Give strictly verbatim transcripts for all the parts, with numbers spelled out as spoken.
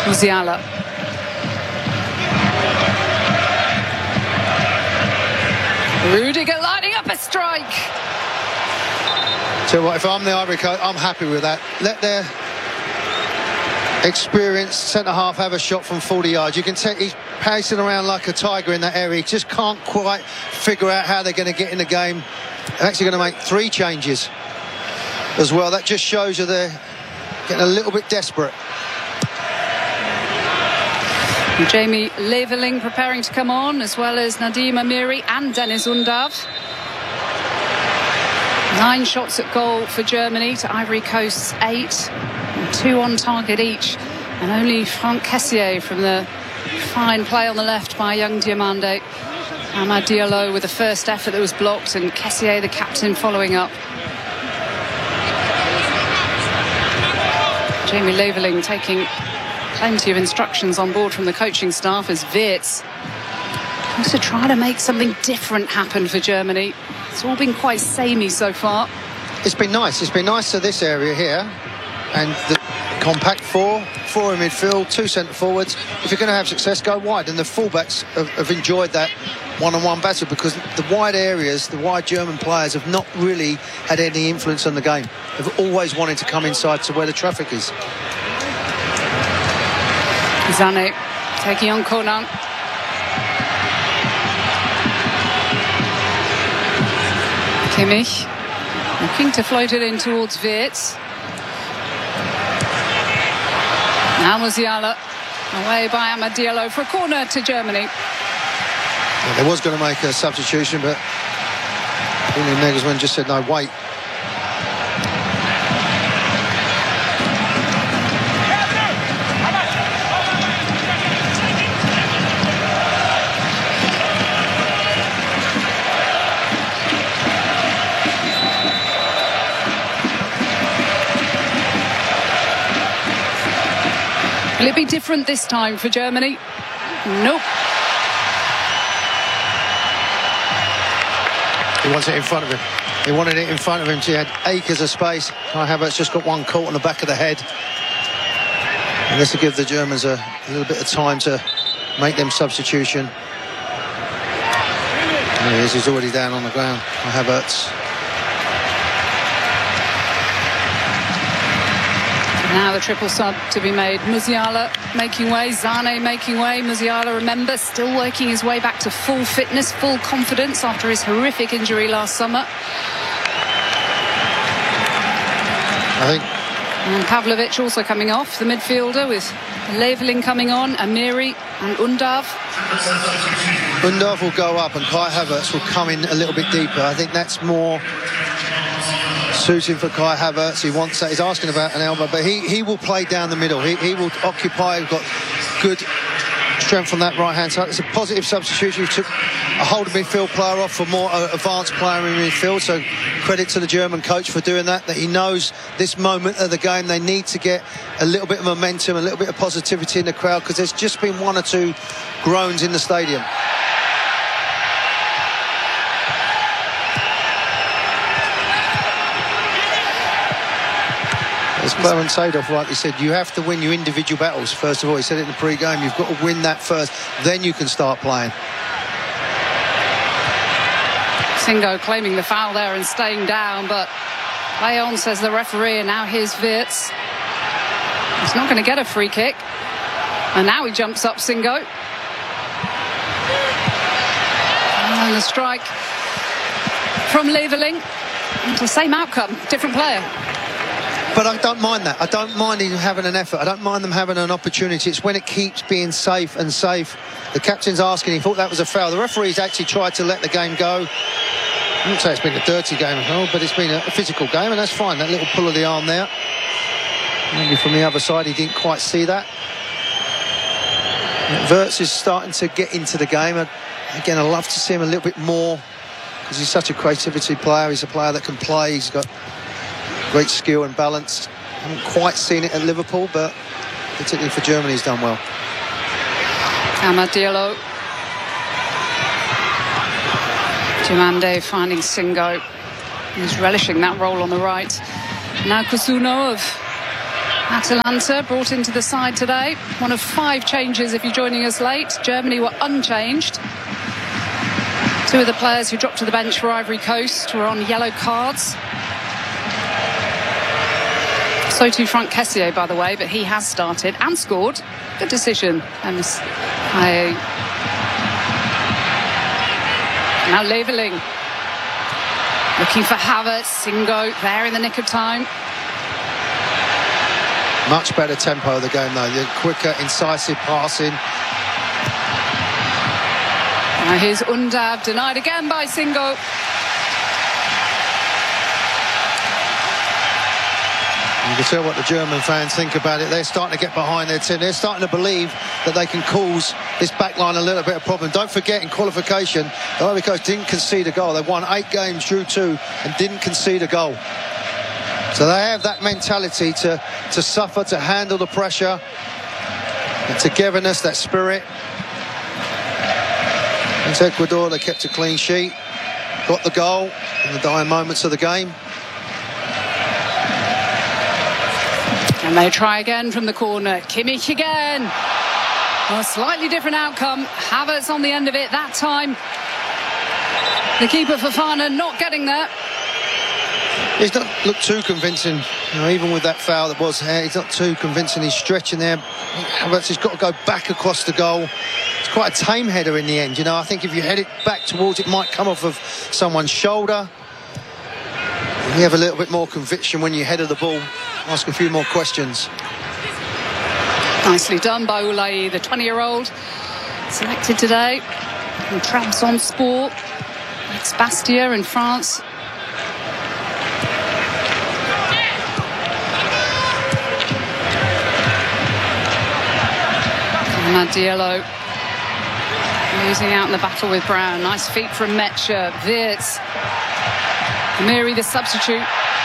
Musiala. Rudiger lining up a strike. So what, if I'm the Ivory Coast, I'm happy with that. Let their experienced centre-half have a shot from forty yards. You can tell he's pacing around like a tiger in that area. He just can't quite figure out how they're going to get in the game. They're actually going to make three changes as well. That just shows you they're getting a little bit desperate. Jamie Leveling preparing to come on, as well as Nadim Amiri and Deniz Undav. Nine shots at goal for Germany to Ivory Coast's eight. And two on target each. And only Franck Kessié from the fine play on the left by young Diomande. Amad Diallo with the first effort that was blocked, and Kessié, the captain, following up. Jamie Leveling taking plenty of instructions on board from the coaching staff as Wirtz wants to try to make something different happen for Germany. It's all been quite samey so far. It's been nice. It's been nice to this area here. And the compact four, four in midfield, two centre forwards. If you're going to have success, go wide. And the fullbacks have, have enjoyed that one-on-one battle, because the wide areas, the wide German players have not really had any influence on the game. They've always wanted to come inside to where the traffic is. Sané taking on Conan. Kimmich looking to float it in towards Wirtz. Now Musiala away by Amad Diallo for a corner to Germany. Yeah, they was going to make a substitution, but Julian Nagelsmann just said no, wait. Will it be different this time for Germany? Nope. He wants it in front of him. He wanted it in front of him, so he had acres of space. Kai Havertz just got one caught on the back of the head. And this will give the Germans a, a little bit of time to make them substitution. There he is, he's already down on the ground. Kai Havertz. Now the triple sub to be made. Musiala making way, Sané making way. Musiala, remember, still working his way back to full fitness, full confidence after his horrific injury last summer. I think. And Pavlovic also coming off, the midfielder, with Leveling coming on, Amiri and Undav. Undav will go up and Kai Havertz will come in a little bit deeper. I think that's more suiting for Kai Havertz. He wants that. He's asking about an elbow, but he, he will play down the middle. He, he will occupy. He's got good strength on that right-hand side. It's a positive substitution. He took a holding midfield player off for more uh, advanced player in midfield, so credit to the German coach for doing that, that he knows this moment of the game they need to get a little bit of momentum, a little bit of positivity in the crowd, because there's just been one or two groans in the stadium. As Clarence Seedorf rightly said, you have to win your individual battles first of all. He said it in the pre-game, you've got to win that first, then you can start playing. Singo claiming the foul there and staying down, but Leon says the referee, and now here's Wirtz. He's not going to get a free kick, and now he jumps up, Singo. And the strike from Leveling. It's the same outcome, different player. But I don't mind that. I don't mind him having an effort. I don't mind them having an opportunity. It's when it keeps being safe and safe. The captain's asking, he thought that was a foul. The referee's actually tried to let the game go. I wouldn't say it's been a dirty game at all, but it's been a physical game, and that's fine. That little pull of the arm there. Maybe from the other side, he didn't quite see that. Wirtz is starting to get into the game. Again, I'd love to see him a little bit more, because he's such a creativity player. He's a player that can play. He's got great skill and balance. I haven't quite seen it at Liverpool, but particularly for Germany, he's done well. Amad Diallo. Diomande finding Singo. He's relishing that role on the right. Now Kusuno of Atalanta brought into the side today. One of five changes if you're joining us late. Germany were unchanged. Two of the players who dropped to the bench for Ivory Coast were on yellow cards. So too Franck Kessié, by the way, but he has started and scored. Good decision. And I... Now Leveling. Looking for Havertz. Singo there in the nick of time. Much better tempo of the game, though. The quicker, incisive passing. Now here's Undav, denied again by Singo. You can tell what the German fans think about it. They're starting to get behind their team. They're starting to believe that they can cause this backline a little bit of problem. Don't forget, in qualification, the Ivory Coast didn't concede a goal. They won eight games, drew two, and didn't concede a goal. So they have that mentality to, to suffer, to handle the pressure, that togetherness, that spirit. Against Ecuador, they kept a clean sheet, got the goal in the dying moments of the game. And they try again from the corner. Kimmich again. Well, a slightly different outcome. Havertz on the end of it that time. The keeper Fofana not getting there. He's not looked too convincing, you know, even with that foul that was here. He's not too convincing. He's stretching there. Havertz has got to go back across the goal. It's quite a tame header in the end. You know, I think if you head it back towards it, might come off of someone's shoulder. You have a little bit more conviction when you header the ball. Ask a few more questions. Nicely done by Oulaye, the twenty-year-old, selected today from Trabzonspor, ex-Bastia in France. Amad Diallo losing out in the battle with Brown. Nice feet from Metscher. Wirtz. Amiri, the substitute.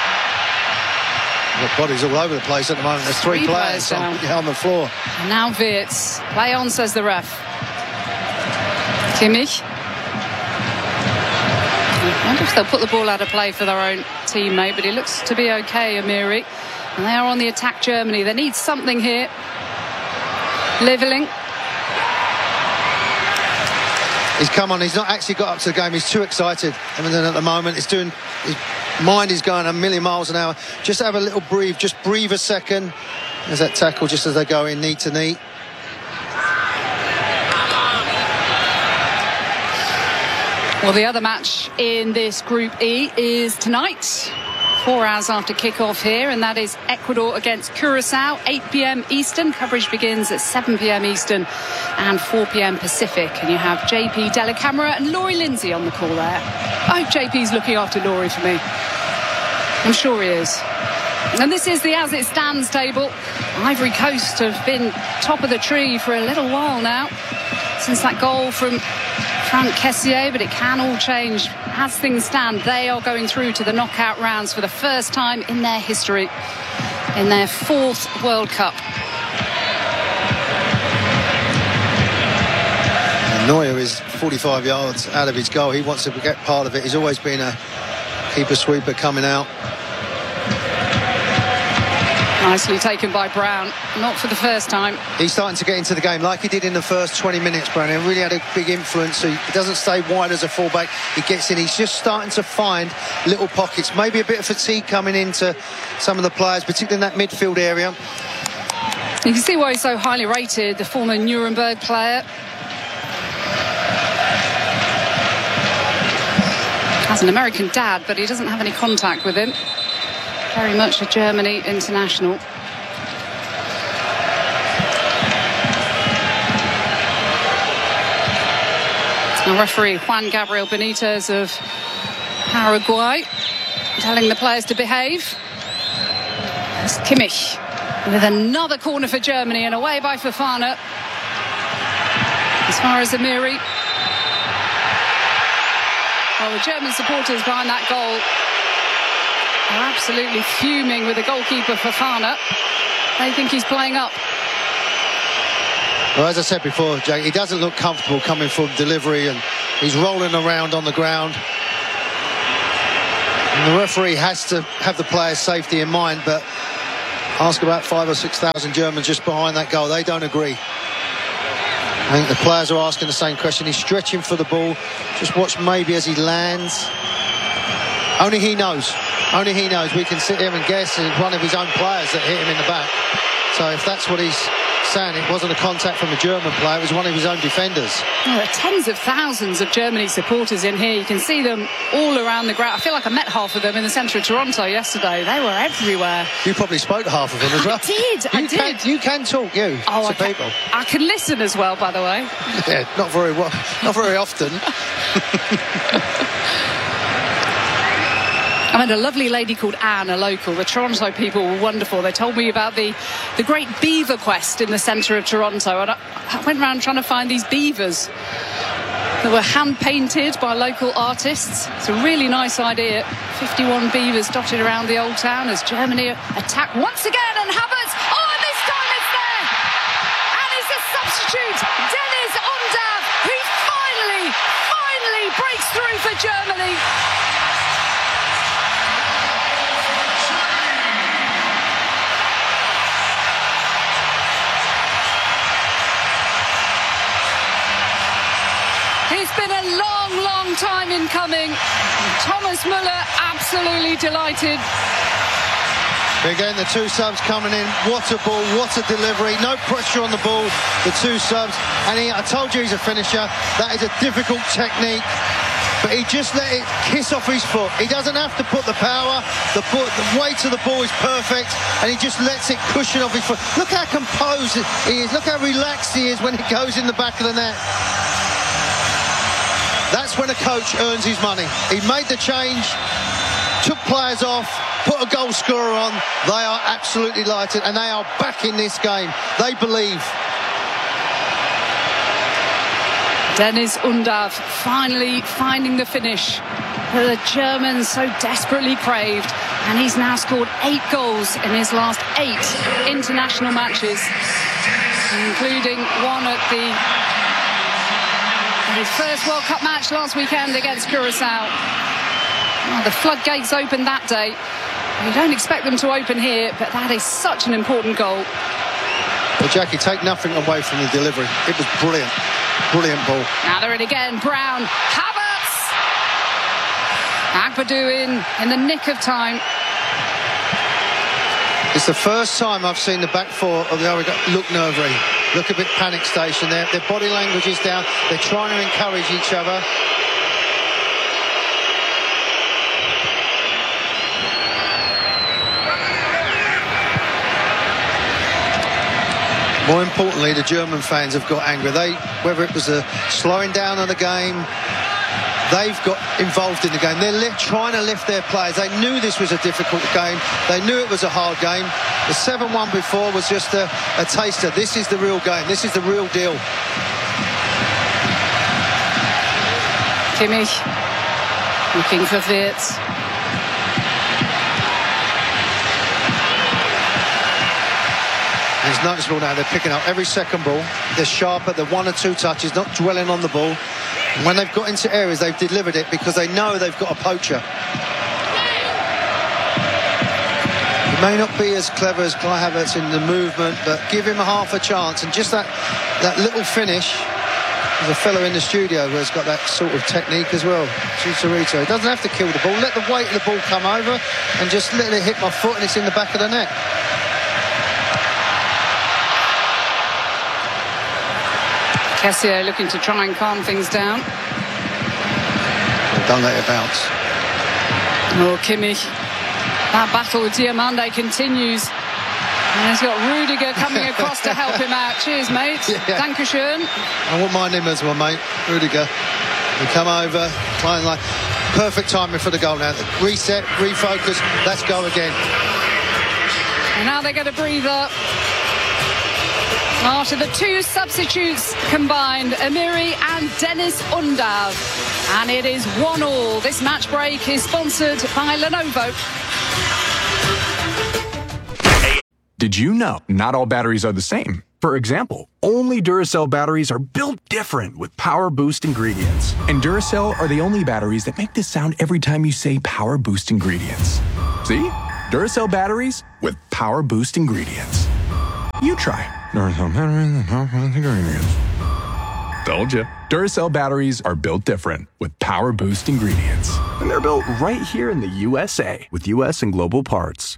The bodies all over the place at the moment. There's three, three players, players on, yeah, on the floor. And now Wirtz. Play on, says the ref. Kimmich. I wonder if they'll put the ball out of play for their own teammate, but he looks to be okay, Amiri. And they are on the attack, Germany. They need something here. Leveling. He's come on, he's not actually got up to the game, he's too excited. I mean, at the moment, he's doing, his mind is going a million miles an hour. Just have a little breathe, just breathe a second. There's that tackle just as they go in, knee to knee. Well, the other match in this Group E is tonight. Four hours after kick-off here, and that is Ecuador against Curacao, eight p m Eastern. Coverage begins at seven p m Eastern and four p m Pacific. And you have J P Della Camera and Laurie Lindsay on the call there. I hope J P's looking after Laurie for me. I'm sure he is. And this is the as it stands table. Ivory Coast have been top of the tree for a little while now, since that goal from Franck Kessié, but it can all change. As things stand, they are going through to the knockout rounds for the first time in their history, in their fourth World Cup. And Neuer is forty-five yards out of his goal. He wants to get part of it. He's always been a keeper sweeper coming out. Nicely taken by Brown, not for the first time. He's starting to get into the game like he did in the first twenty minutes, Brown. He really had a big influence. So he doesn't stay wide as a fullback. He gets in. He's just starting to find little pockets. Maybe a bit of fatigue coming into some of the players, particularly in that midfield area. You can see why he's so highly rated, the former Nuremberg player. Has an American dad, but he doesn't have any contact with him. Very much a Germany international. Now referee Juan Gabriel Benitez of Paraguay telling the players to behave. It's Kimmich with another corner for Germany and away by Fofana. As far as Amiri. Well, the German supporters behind that goal are absolutely fuming with the goalkeeper Fofana. They think he's playing up. Well, as I said before, Jake, he doesn't look comfortable coming from delivery, and he's rolling around on the ground. And the referee has to have the player's safety in mind, but Ask about five or six thousand Germans just behind that goal. They don't agree. I think the players are asking the same question. He's stretching for the ball. Just watch maybe as he lands. Only he knows. Only he knows. We can sit here and guess. It's one of his own players that hit him in the back. So if that's what he's saying, it wasn't a contact from a German player, it was one of his own defenders. Oh, there are tens of thousands of Germany supporters in here. You can see them all around the ground. I feel like I met half of them in the centre of Toronto yesterday. They were everywhere. You probably spoke to half of them as well. I did, you I can, did. You can talk, you, oh, to I can, people. I can listen as well, by the way. Yeah, not very well, not very often. I met a lovely lady called Anne, a local. The Toronto people were wonderful. They told me about the, the great beaver quest in the centre of Toronto. And I, I went around trying to find these beavers that were hand-painted by local artists. It's a really nice idea. fifty-one beavers dotted around the old town as Germany attack once again. And Havertz, oh, and this time it's there! And it's a substitute, Deniz Undav, who finally, finally breaks through for Germany. It's been a long, long time in coming. Thomas Müller absolutely delighted. Again, the two subs coming in. What a ball, what a delivery. No pressure on the ball, the two subs. And he, I told you he's a finisher. That is a difficult technique. But he just let it kiss off his foot. He doesn't have to put the power. The, foot, the weight of the ball is perfect. And he just lets it cushion off his foot. Look how composed he is. Look how relaxed he is when it goes in the back of the net. That's when a coach earns his money. He made the change, took players off, put a goal scorer on. They are absolutely delighted, and they are back in this game. They believe. Deniz Undav finally finding the finish that the Germans so desperately craved. And he's now scored eight goals in his last eight international matches, including one at the... his first World Cup match last weekend against Curacao. Oh, the floodgates opened that day. You don't expect them to open here, but that is such an important goal. Well, Jackie, take nothing away from the delivery. It was brilliant. Brilliant ball. Now they're in again. Brown. Havertz. Agbadou in, in the nick of time. It's the first time I've seen the back four of the Oregon look nerve-wracking. Look a bit panic station there. Their body language is down. They're trying to encourage each other. More importantly, the German fans have got angry. They, whether it was a slowing down of the game, they've got involved in the game. They're li- trying to lift their players. They knew this was a difficult game. They knew it was a hard game. The seven one before was just a, a taster. This is the real game. This is the real deal. Kimmich looking for Wirtz. It's noticeable now they're picking up every second ball. They're sharp at the one or two touches, not dwelling on the ball. And when they've got into areas, they've delivered it because they know they've got a poacher. He may not be as clever as Kai Havertz in the movement, but give him a half a chance. And just that, that little finish. There's a fellow in the studio who's got that sort of technique as well. Chicharito. He doesn't have to kill the ball. Let the weight of the ball come over and just let it hit my foot and it's in the back of the net. Kessié looking to try and calm things down. Don't let it bounce. Oh, Kimmich. That battle with Diomande continues. And he's got Rudiger coming across to help him out. Cheers, mate. Yeah. Dankeschön. I wouldn't mind him as well, mate. Rudiger. He come over, trying like perfect timing for the goal now. Reset, refocus, let's go again. And now they get a breather. After the two substitutes combined, Amiri and Deniz Undav. And it is one all. This match break is sponsored by Lenovo. Did you know not all batteries are the same? For example, only Duracell batteries are built different with Power Boost ingredients. And Duracell are the only batteries that make this sound every time you say Power Boost ingredients. See? Duracell batteries with Power Boost ingredients. You try Duracell batteries with Power Boost ingredients. Told you. Duracell batteries are built different with Power Boost ingredients. And they're built right here in the U S A with U S and global parts.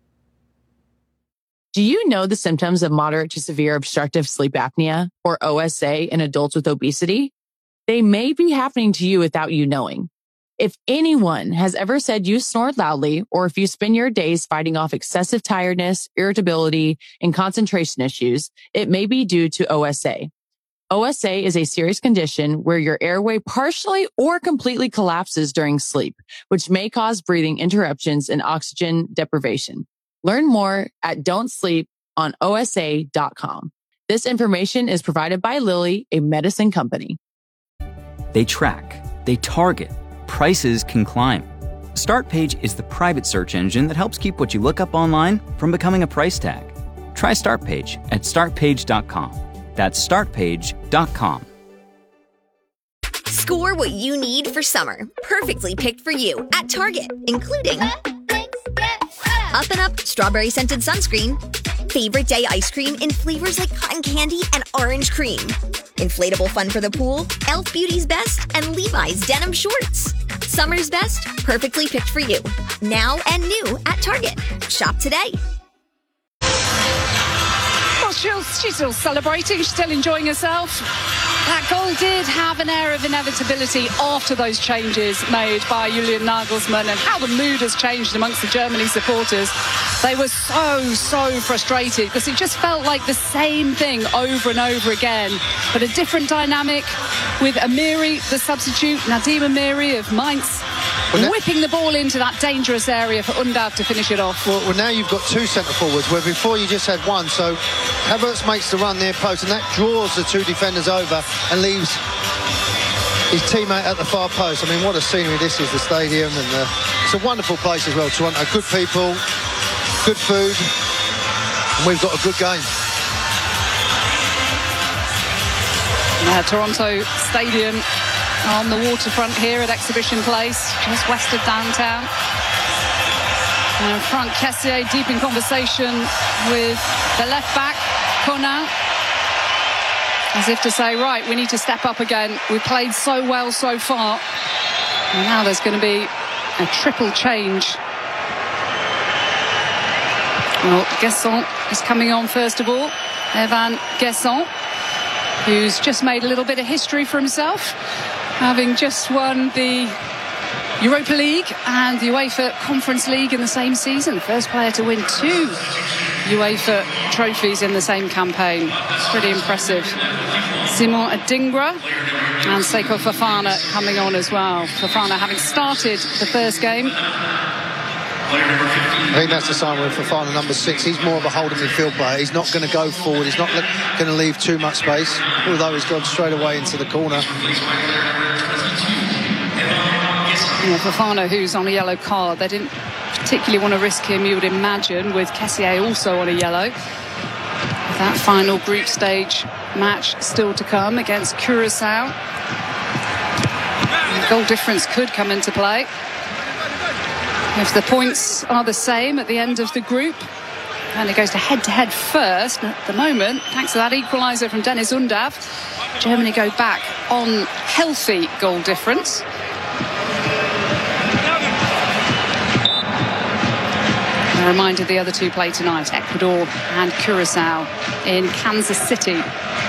Do you know the symptoms of moderate to severe obstructive sleep apnea, or O S A, in adults with obesity? They may be happening to you without you knowing. If anyone has ever said you snore loudly, or if you spend your days fighting off excessive tiredness, irritability, and concentration issues, it may be due to O S A. O S A is a serious condition where your airway partially or completely collapses during sleep, which may cause breathing interruptions and oxygen deprivation. Learn more at don't sleep on O S A dot com. This information is provided by Lilly, a medicine company. They track, they target, prices can climb. StartPage is the private search engine that helps keep what you look up online from becoming a price tag. Try StartPage at start page dot com. That's start page dot com. Score what you need for summer, perfectly picked for you at Target, including Up and Up Strawberry Scented Sunscreen, Favorite Day Ice Cream in flavors like cotton candy and orange cream, Inflatable Fun for the Pool, Elf Beauty's Best, and Levi's Denim Shorts. Summer's best, perfectly picked for you. Now and new at Target. Shop today. Well, she's, she's still celebrating. She's still enjoying herself. That goal did have an air of inevitability after those changes made by Julian Nagelsmann, and how the mood has changed amongst the Germany supporters. They were so, so frustrated because it just felt like the same thing over and over again, but a different dynamic with Amiri, the substitute, Nadim Amiri of Mainz, well, now, whipping the ball into that dangerous area for Undav to finish it off. Well, well, now you've got two centre-forwards, where before you just had one. So Havertz makes the run near post, and that draws the two defenders over and leaves his teammate at the far post. I mean, what a scenery this is, the stadium, and the, it's a wonderful place as well, Toronto. Good people, good food, and we've got a good game. Uh, Toronto Stadium on the waterfront here at Exhibition Place, just west of downtown. And Franck Kessié deep in conversation with the left back, Conan, as if to say, right, we need to step up again. We played so well so far. And now there's going to be a triple change. Well, Guessant is coming on first of all. Evan Guessant, who's just made a little bit of history for himself, having just won the Europa League and the UEFA Conference League in the same season. First player to win two UEFA trophies in the same campaign. It's pretty impressive. Simon Adingra and Seko Fofana coming on as well. Fofana having started the first game. I think that's the sign with Fofana, number six. He's more of a holding midfield player. He's not going to go forward. He's not going to leave too much space, although he's gone straight away into the corner. Yeah, Fofana, who's on a yellow card. They didn't particularly want to risk him, you would imagine, with Kessié also on a yellow. That final group stage match still to come against Curacao. The goal difference could come into play if the points are the same at the end of the group. And it goes to head-to-head first. And at the moment, thanks to that equaliser from Dennis Undav, Germany go back on healthy goal difference. A reminder, the other two play tonight, Ecuador and Curacao in Kansas City.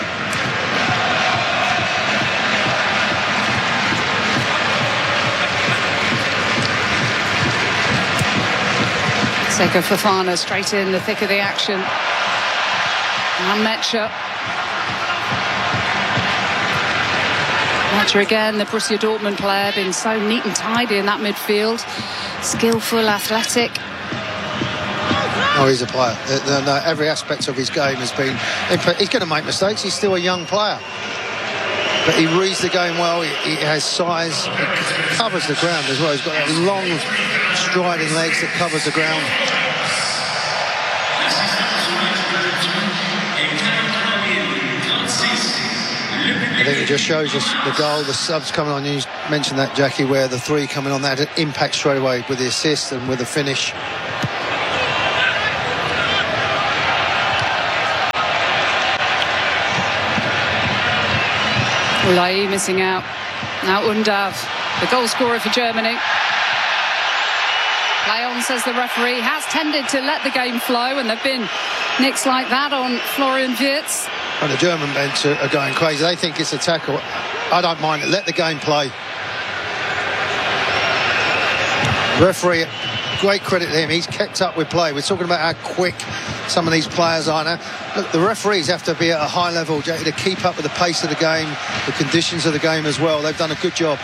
Seko Fofana straight in the thick of the action. And Mecha. Mecha again, the Borussia Dortmund player, being so neat and tidy in that midfield. Skillful, athletic. Oh, he's a player. Uh, no, every aspect of his game has been... He's going to make mistakes. He's still a young player. But he reads the game well. He, he has size. He covers the ground as well. He's got that long, striding legs that covers the ground. I think it just shows us the goal, the subs coming on. You mentioned that, Jackie, where the three coming on, that impact straight away with the assist and with the finish. Lai missing out. Now Undav, the goal scorer for Germany. Play on, says the referee. Has tended to let the game flow, and there have been nicks like that on Florian Wirtz. And the German bench are, are going crazy. They think it's a tackle. I don't mind it. Let the game play. Referee, great credit to him. He's kept up with play. We're talking about how quick some of these players are now. Look, the referees have to be at a high level to keep up with the pace of the game, the conditions of the game as well. They've done a good job.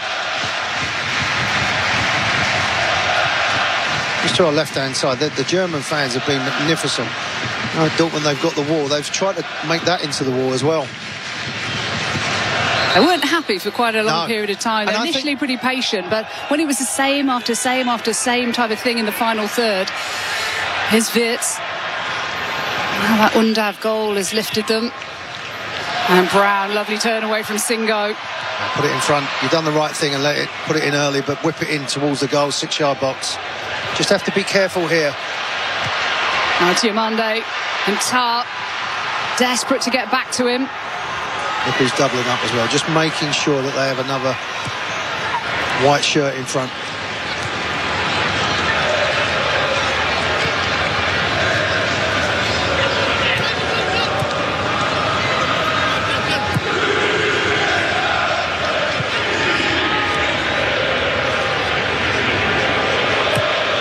Just to our left-hand side, the, the German fans have been magnificent. You know, Dortmund, they've got the wall. They've tried to make that into the wall as well. They weren't happy for quite a long No. period of time. They And were I initially think- pretty patient, but when it was the same after same after same type of thing in the final third, here's Wirtz. Now that Undav goal has lifted them. And Brown, lovely turn away from Singo. Put it in front. You've done the right thing and let it put it in early, but whip it in towards the goal, six-yard box. Just have to be careful here. Now Diomande and Tar desperate to get back to him. Look who's doubling up as well. Just making sure that they have another white shirt in front.